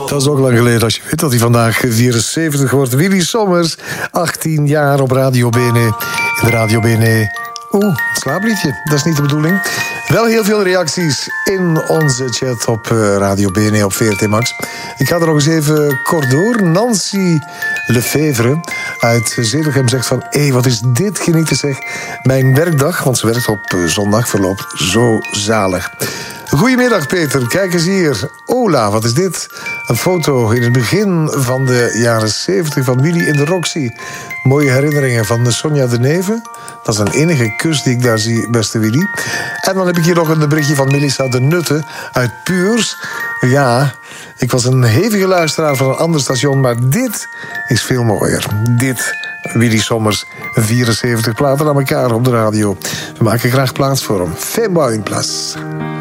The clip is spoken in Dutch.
Dat is ook lang geleden als je weet dat hij vandaag 74 wordt. Willy Sommers, 18 jaar op Radio Bene. In de Radio Bene... slaapliedje, dat is niet de bedoeling. Wel heel veel reacties in onze chat op Radio Bene op VRT Max. Ik ga er nog eens even kort door. Nancy Lefevre uit Zedelgem zegt van... wat is dit genieten zeg. Mijn werkdag, want ze werkt op zondag, verloopt zo zalig. Goedemiddag Peter, kijk eens hier. Ola, wat is dit? Een foto in het begin van de jaren 70 van Willy in de Roxy. Mooie herinneringen van Sonja de Neve. Dat is een enige kus die ik daar zie, beste Willy. En dan heb ik hier nog een berichtje van Melissa de Nutte uit Puurs. Ja, ik was een hevige luisteraar van een ander station, maar dit is veel mooier. Dit, Willy Sommers, 74 platen aan elkaar op de radio. We maken graag plaats voor hem. Fais-moi une place.